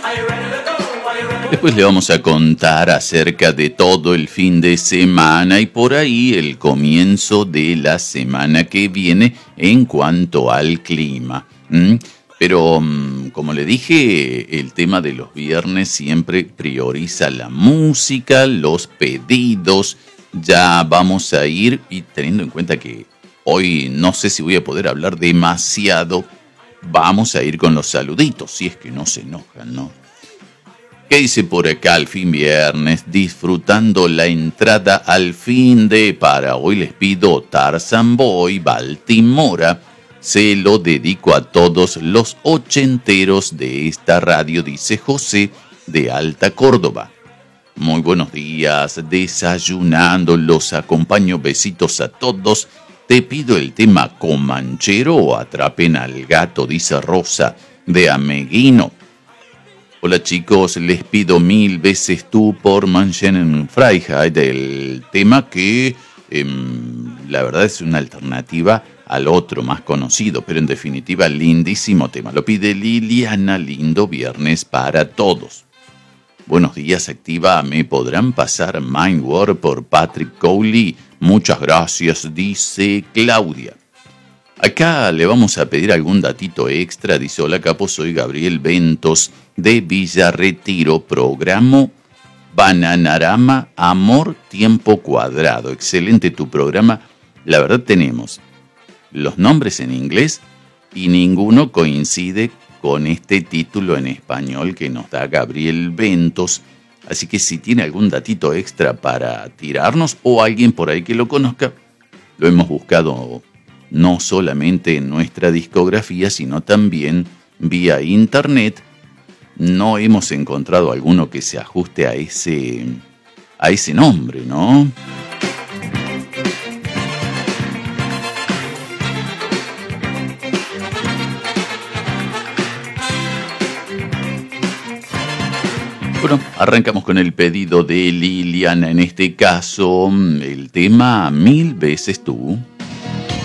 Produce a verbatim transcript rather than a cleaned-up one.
Después le vamos a contar acerca de todo el fin de semana y por ahí el comienzo de la semana que viene en cuanto al clima. ¿Mm? Pero, como le dije, el tema de los viernes siempre prioriza la música, los pedidos. Ya vamos a ir, y teniendo en cuenta que hoy no sé si voy a poder hablar demasiado, vamos a ir con los saluditos, si es que no se enojan, ¿no? ¿Qué dice por acá al fin viernes? Disfrutando la entrada al fin de para hoy les pido Tarzan Boy, Baltimora. Se lo dedico a todos los ochenteros de esta radio, dice José de Alta Córdoba. Muy buenos días, desayunando, los acompaño, besitos a todos. Te pido el tema Comanchero o Atrapen al Gato, dice Rosa de Ameguino. Hola chicos, les pido mil veces tú por Manchen Freiheit, el tema que eh, la verdad es una alternativa al otro más conocido, pero en definitiva lindísimo tema. Lo pide Liliana, lindo viernes para todos. Buenos días, activa, me podrán pasar Mind War por Patrick Cowley. Muchas gracias, dice Claudia. Acá le vamos a pedir algún datito extra. Dice, hola capo, soy Gabriel Ventos de Villa Retiro. Programo Bananarama Amor Tiempo Cuadrado. Excelente tu programa. La verdad tenemos los nombres en inglés y ninguno coincide con este título en español que nos da Gabriel Ventos. Así que si tiene algún datito extra para tirarnos o alguien por ahí que lo conozca, lo hemos buscado no solamente en nuestra discografía, sino también vía internet. No hemos encontrado alguno que se ajuste a ese, a ese nombre, ¿no? Bueno, arrancamos con el pedido de Liliana, en este caso, el tema Mil veces tú.